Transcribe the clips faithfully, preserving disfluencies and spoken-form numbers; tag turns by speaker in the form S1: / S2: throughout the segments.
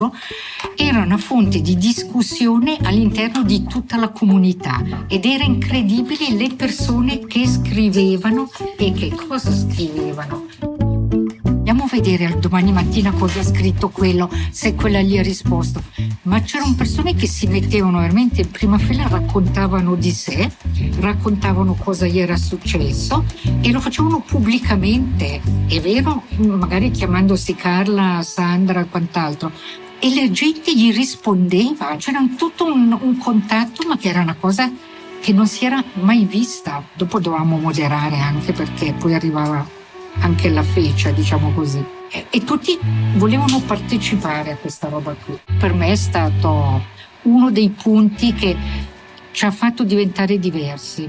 S1: era una fonte di discussione all'interno di tutta la comunità ed era incredibile le persone che scrivevano e che cosa scrivevano. Andiamo a vedere domani mattina cosa ha scritto quello, se quella gli ha risposto. Ma c'erano persone che si mettevano veramente in prima fila, raccontavano di sé, raccontavano cosa gli era successo e lo facevano pubblicamente, è vero, magari chiamandosi Carla, Sandra, quant'altro. E la gente gli rispondeva, c'era tutto un, un contatto, ma che era una cosa che non si era mai vista. Dopo dovevamo moderare anche perché poi arrivava anche la feccia, diciamo così. E, e tutti volevano partecipare a questa roba qui. Per me è stato uno dei punti che ci ha fatto diventare diversi.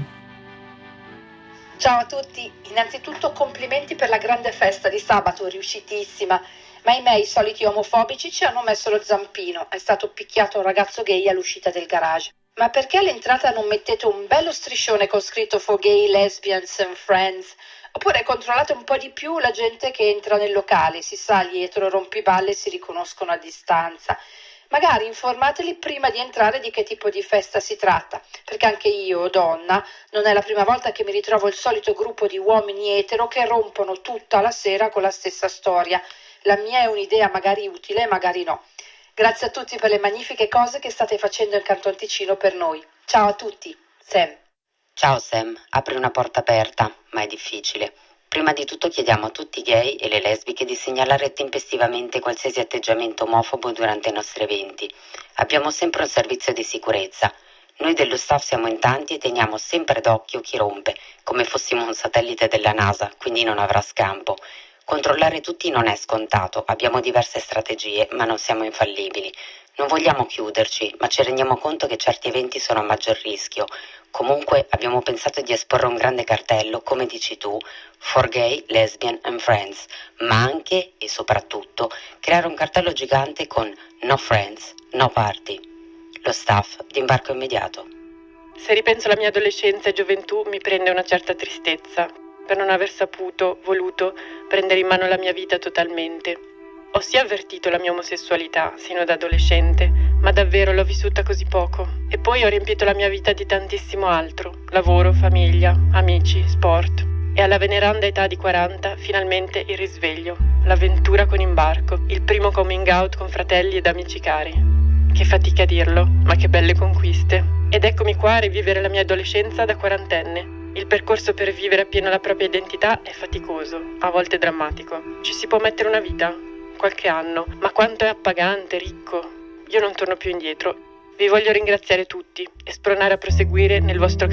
S2: Ciao a tutti, innanzitutto complimenti per la grande festa di sabato, riuscitissima. Ma ahimè i soliti omofobici ci hanno messo lo zampino, è stato picchiato un ragazzo gay all'uscita del garage. Ma perché all'entrata non mettete un bello striscione con scritto for gay, lesbians and friends? Oppure controllate un po' di più la gente che entra nel locale, si sa, gli etero rompiballe si riconoscono a distanza. Magari informateli prima di entrare di che tipo di festa si tratta, perché anche io, donna, non è la prima volta che mi ritrovo il solito gruppo di uomini etero che rompono tutta la sera con la stessa storia. La mia è un'idea magari utile, magari no. Grazie a tutti per le magnifiche cose che state facendo in Canton Ticino per noi. Ciao a tutti, Sam.
S3: Ciao Sam, apri una porta aperta, ma è difficile. Prima di tutto chiediamo a tutti i gay e le lesbiche di segnalare tempestivamente qualsiasi atteggiamento omofobo durante i nostri eventi. Abbiamo sempre un servizio di sicurezza. Noi dello staff siamo in tanti e teniamo sempre d'occhio chi rompe, come fossimo un satellite della NASA, quindi non avrà scampo. Controllare tutti non è scontato, abbiamo diverse strategie, ma non siamo infallibili. Non vogliamo chiuderci, ma ci rendiamo conto che certi eventi sono a maggior rischio. Comunque abbiamo pensato di esporre un grande cartello, come dici tu, for gay, lesbian and friends, ma anche e soprattutto creare un cartello gigante con no friends, no party. Lo staff di imbarco immediato.
S4: Se ripenso alla mia adolescenza e gioventù mi prende una certa tristezza per non aver saputo, voluto prendere in mano la mia vita totalmente. Ho sì avvertito la mia omosessualità sino da adolescente, ma davvero l'ho vissuta così poco. E poi ho riempito la mia vita di tantissimo altro: lavoro, famiglia, amici, sport. E alla veneranda età di quaranta, finalmente il risveglio, l'avventura con imbarco, il primo coming out con fratelli ed amici cari. Che fatica a dirlo, ma che belle conquiste. Ed eccomi qua a rivivere la mia adolescenza da quarantenne. Il percorso per vivere appieno la propria identità è faticoso, a volte drammatico. Ci si può mettere una vita, qualche anno, ma quanto è appagante, ricco. Io non torno più indietro. Vi voglio ringraziare tutti e spronare a proseguire nel vostro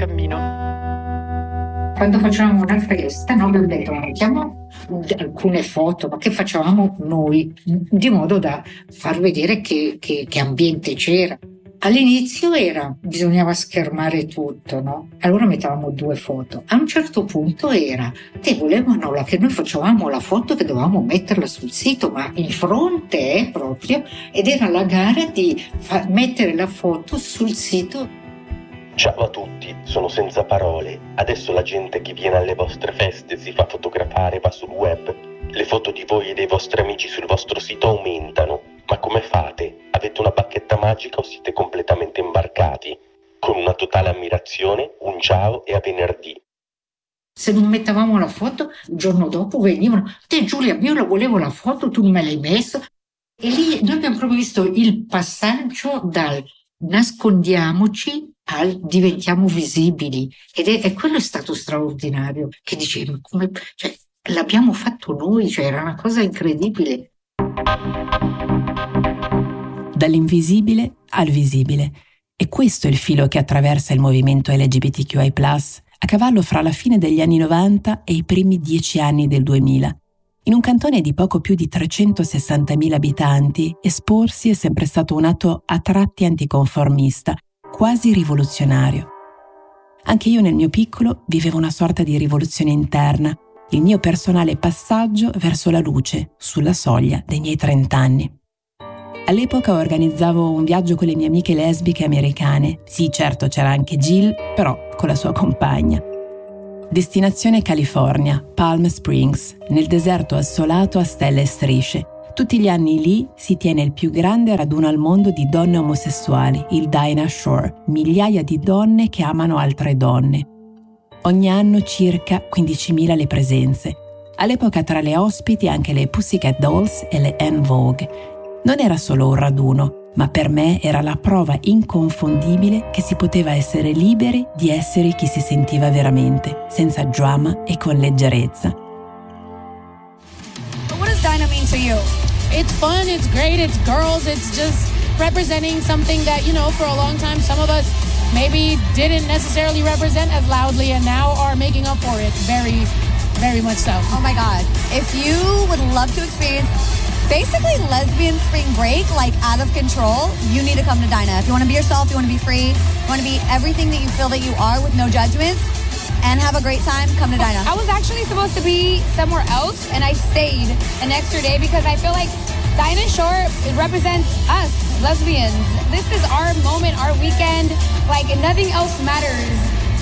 S4: cammino.
S1: Quando facevamo una festa, noi abbiamo detto, mettiamo alcune foto, ma che facevamo noi, di modo da far vedere che, che, che ambiente c'era. All'inizio era, bisognava schermare tutto, no? Allora mettevamo due foto. A un certo punto era, te volevano la, che noi facevamo la foto che dovevamo metterla sul sito, ma in fronte eh, proprio, ed era la gara di fa- mettere la foto sul sito.
S5: Ciao a tutti, sono senza parole. Adesso la gente che viene alle vostre feste si fa fotografare, va sul web. Le foto di voi e dei vostri amici sul vostro sito aumentano. Ma come fate? Avete una bacchetta magica o siete completamente imbarcati? Con una totale ammirazione, un ciao e a venerdì.
S1: Se non mettevamo la foto, il giorno dopo venivano, te Giulia, io la volevo la foto, tu me l'hai messa. E lì noi abbiamo proprio visto il passaggio dal nascondiamoci al diventiamo visibili. Ed è, e quello è stato straordinario, che dicevo, come, cioè, l'abbiamo fatto noi, cioè era una cosa incredibile.
S6: Dall'invisibile al visibile. E questo è il filo che attraversa il movimento L G B T Q I plus, a cavallo fra la fine degli anni novanta e i primi dieci anni del duemila. In un cantone di poco più di trecentosessantamila abitanti, esporsi è sempre stato un atto a tratti anticonformista, quasi rivoluzionario. Anche io nel mio piccolo vivevo una sorta di rivoluzione interna, il mio personale passaggio verso la luce, sulla soglia dei miei trent'anni. All'epoca organizzavo un viaggio con le mie amiche lesbiche americane. Sì, certo, c'era anche Jill, però con la sua compagna. Destinazione California, Palm Springs, nel deserto assolato a stelle e strisce, Tutti gli anni lì si tiene il più grande raduno al mondo di donne omosessuali, il Dinah Shore, migliaia di donne che amano altre donne. Ogni anno circa quindicimila le presenze. All'epoca tra le ospiti anche le Pussycat Dolls e le En Vogue. Non era solo un raduno, ma per me era la prova inconfondibile che si poteva essere liberi di essere chi si sentiva veramente, senza drama e con leggerezza.
S7: What does Dinah mean to you?
S8: It's fun, it's great, it's girls, it's just representing something that, you know, for a long time some of us maybe didn't necessarily represent as loudly and now are making up for it very, very much so.
S7: Oh my God. If you would love to experience basically lesbian spring break, like out of control, you need to come to Dinah. If you want to be yourself, you want to be free, you want to be everything that you feel that you are with no judgments, and have a great time, come to Dinah.
S9: I was actually supposed to be somewhere else, and I stayed an extra day because I feel like Dinah Shore represents us, lesbians. This is our moment, our weekend, like nothing else matters.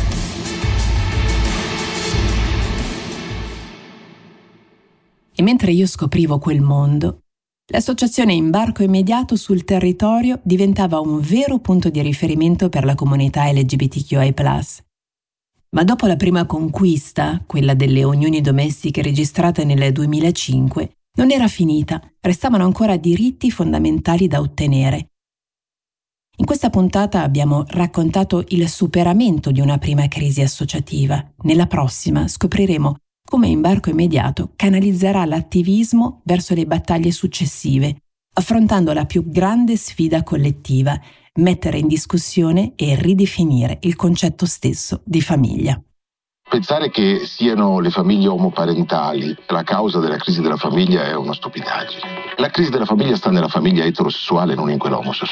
S6: E mentre io scoprivo quel mondo, l'associazione Imbarco Immediato sul territorio diventava un vero punto di riferimento per la comunità L G B T Q I plus. Ma dopo la prima conquista, quella delle unioni domestiche registrate nel duemilacinque, non era finita, restavano ancora diritti fondamentali da ottenere. In questa puntata abbiamo raccontato il superamento di una prima crisi associativa. Nella prossima scopriremo come Imbarco Immediato canalizzerà l'attivismo verso le battaglie successive, affrontando la più grande sfida collettiva, mettere in discussione e ridefinire il concetto stesso di famiglia.
S10: Pensare che siano le famiglie omoparentali la causa della crisi della famiglia è una stupidaggine. La crisi della famiglia sta nella famiglia eterosessuale, non in quella omosessuale.